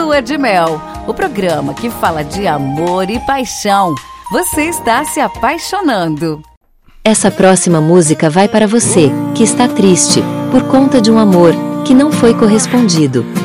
Lua de Mel, o programa que fala de amor e paixão. Você está se apaixonando. Essa próxima música vai para você, que está triste, por conta de um amor que não foi correspondido.